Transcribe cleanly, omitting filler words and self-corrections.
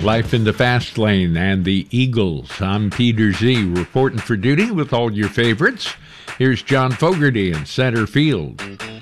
Life in the Fast Lane and the Eagles. I'm Peter Z, reporting for duty with all your favorites. Here's John Fogerty in center field.